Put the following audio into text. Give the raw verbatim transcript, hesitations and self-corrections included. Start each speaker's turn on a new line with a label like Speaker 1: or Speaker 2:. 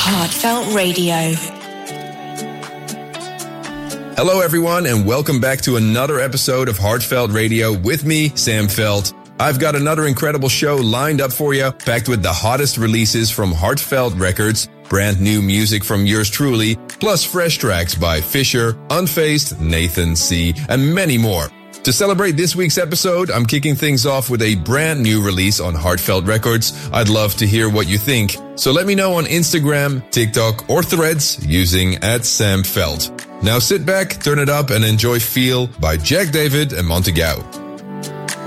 Speaker 1: Heartfelt Radio.
Speaker 2: Hello everyone and welcome back to another episode of Heartfelt Radio with me, Sam Felt. I've got another incredible show lined up for you, packed with the hottest releases from Heartfelt Records, brand new music from yours truly, plus fresh tracks by Fisher, Unfazed, Nathan C, and many more. To celebrate this week's episode, I'm kicking things off with a brand new release on Heartfelt Records. I'd love to hear what you think. So let me know on Instagram, TikTok, or Threads using at Sam Felt. Now sit back, turn it up, and enjoy Feel by Jack David and Montegau.